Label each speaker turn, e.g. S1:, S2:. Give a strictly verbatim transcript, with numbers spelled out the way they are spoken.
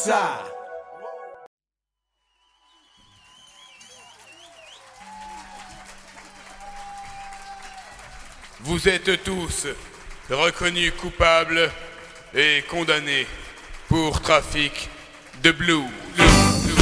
S1: Westside.
S2: Vous êtes tous reconnus coupables et condamnés pour trafic de blues.